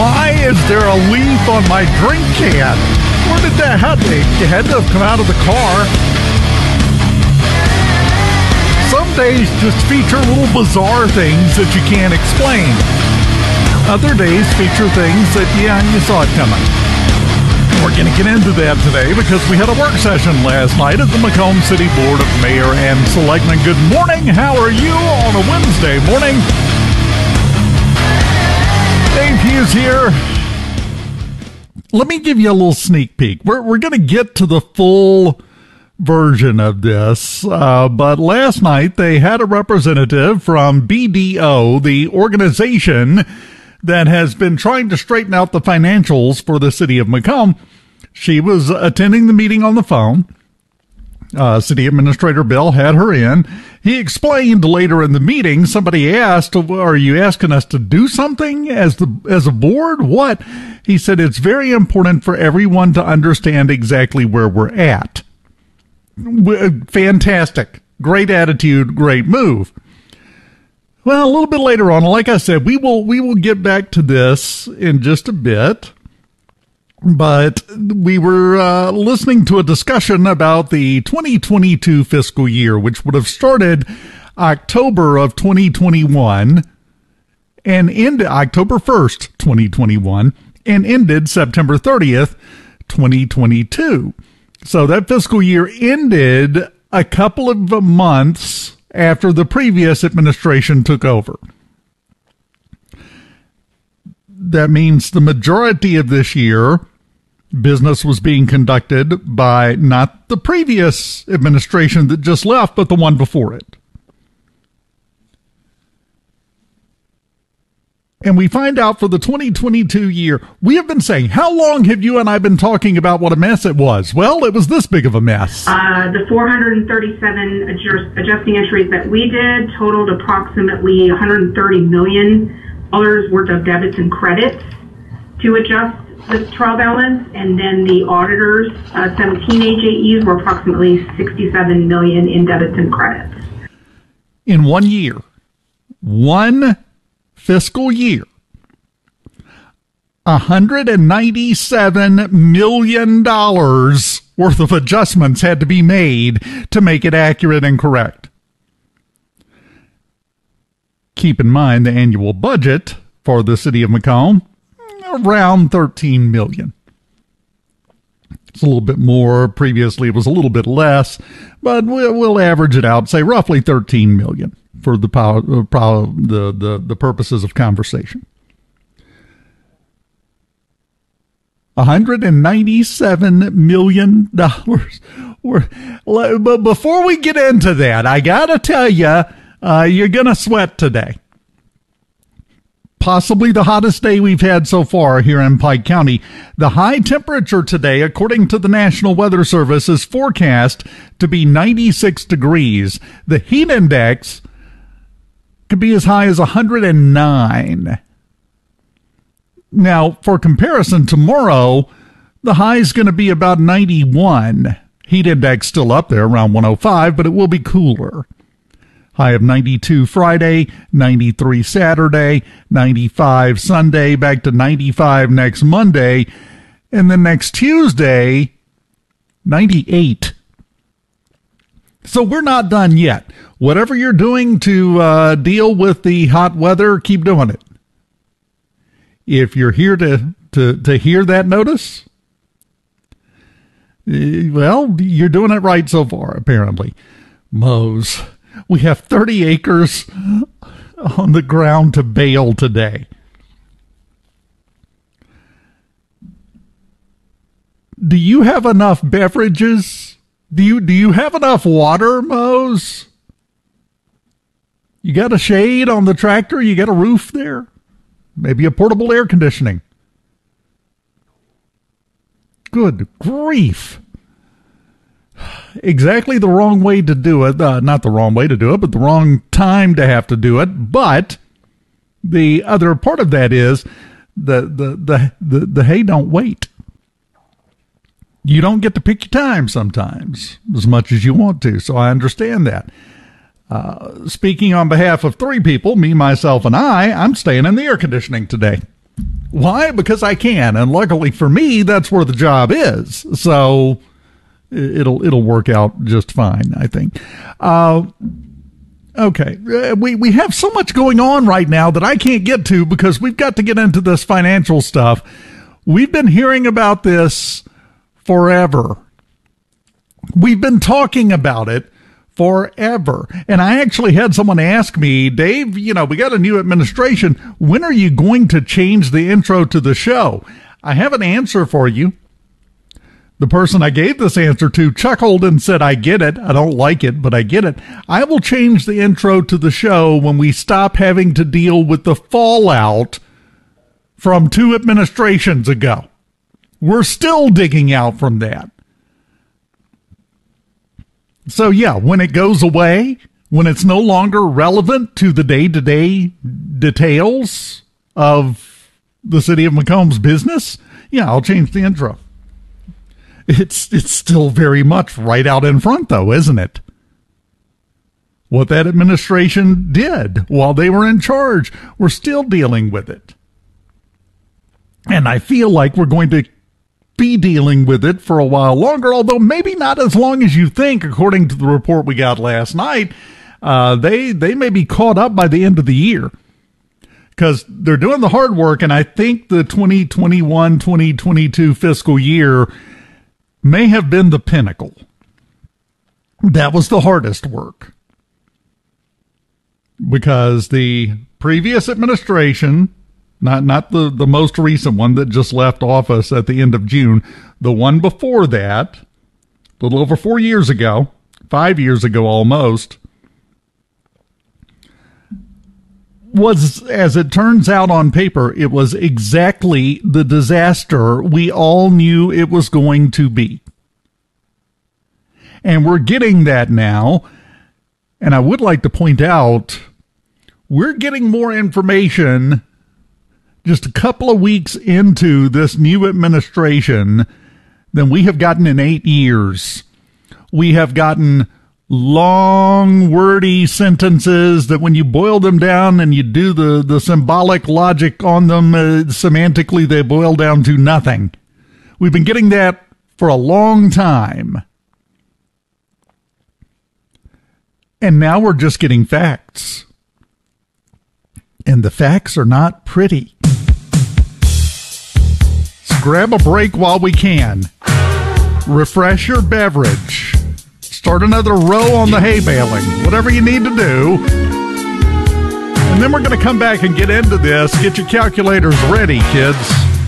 Why is there a leaf on my drink can? Where did that happen? It had to have come out of the car. Some days just feature little bizarre things that you can't explain. Other days feature things that, you saw it coming. We're going to get into that today because we had a work session last night at the Macomb City Board of Mayor and Selectmen. Good morning. How are you on a Wednesday morning? Dave Hughes here. Let me give you a little sneak peek. We're going to get to the full version of this, but last night they had a representative from BDO, the organization that has been trying to straighten out the financials for the city of Macomb. She was attending the meeting on the phone. City Administrator Bill had her in. He explained later in the meeting, somebody asked, are you asking us to do something as a board? What? He said, it's very important for everyone to understand exactly where we're at. Fantastic. Great attitude. Great move. Well, a little bit later on, like I said, we will get back to this in just a bit. But we were listening to a discussion about the 2022 fiscal year, which would have started October of 2021 and ended October 1st, 2021, and ended September 30th, 2022. So that fiscal year ended a couple of months after the previous administration took over. That means the majority of this year, business was being conducted by not the previous administration that just left, but the one before it. And we find out for the 2022 year, we have been saying, how long have you and I been talking about what a mess it was? Well, it was this big of a mess. The 437 adjusting entries that we did totaled approximately $130 million worth of debits and credits to adjust the trial balance, and then the auditors, 17 AJEs were approximately $67 million in debits and credits. In 1 year, one fiscal year, $197 million worth of adjustments had to be made to make it accurate and correct. Keep in mind the annual budget for the city of Macomb, around $13 million. It's a little bit more. Previously, it was a little bit less, but we'll average it out, say roughly $13 million for the purposes of conversation. $197 million. But before we get into that, I got to tell you, you're going to sweat today. Possibly the hottest day we've had so far here in Pike County. The high temperature today, according to the National Weather Service, is forecast to be 96 degrees. The heat index could be as high as 109. Now, for comparison, tomorrow, the high is going to be about 91. Heat index still up there around 105, but it will be cooler. High of 92 Friday, 93 Saturday, 95 Sunday, back to 95 next Monday, and then next Tuesday, 98. So we're not done yet. Whatever you're doing to deal with the hot weather, keep doing it. If you're here to hear that notice, well, you're doing it right so far, apparently. Mows. We have 30 acres on the ground to bale today. Do you have enough beverages? Do you have enough water, Mose? You got a shade on the tractor? You got a roof there? Maybe a portable air conditioning. Good grief. Exactly the wrong way to do it. Not the wrong way to do it, but the wrong time to have to do it. But the other part of that is the hay don't wait. You don't get to pick your time sometimes as much as you want to. So I understand that. Speaking on behalf of three people, me, myself, and I'm staying in the air conditioning today. Why? Because I can. And luckily for me, that's where the job is. So it'll work out just fine, I think. Okay. We have so much going on right now that I can't get to because we've got to get into this financial stuff. We've been hearing about this forever. We've been talking about it forever. And I actually had someone ask me, Dave, we got a new administration. When are you going to change the intro to the show? I have an answer for you. The person I gave this answer to chuckled and said, I get it. I don't like it, but I get it. I will change the intro to the show when we stop having to deal with the fallout from 2 administrations ago. We're still digging out from that. So yeah, when it goes away, when it's no longer relevant to the day-to-day details of the city of Macomb's business, yeah, I'll change the intro. It's still very much right out in front, though, isn't it? What that administration did while they were in charge, we're still dealing with it. And I feel like we're going to be dealing with it for a while longer, although maybe not as long as you think, according to the report we got last night. They may be caught up by the end of the year because they're doing the hard work, and I think the 2021-2022 fiscal year may have been the pinnacle. That was the hardest work because the previous administration, not the most recent one that just left office at the end of June, the one before that, a little over 4 years ago, 5 years ago almost, was, as it turns out on paper, it was exactly the disaster we all knew it was going to be. And we're getting that now. And I would like to point out, we're getting more information just a couple of weeks into this new administration than we have gotten in 8 years. We have gotten long, wordy sentences that when you boil them down and you do the symbolic logic on them, semantically, they boil down to nothing. We've been getting that for a long time. And now we're just getting facts. And the facts are not pretty. So grab a break while we can. Refresh your beverage. Start another row on the hay baling. Whatever you need to do. And then we're going to come back and get into this. Get your calculators ready, kids.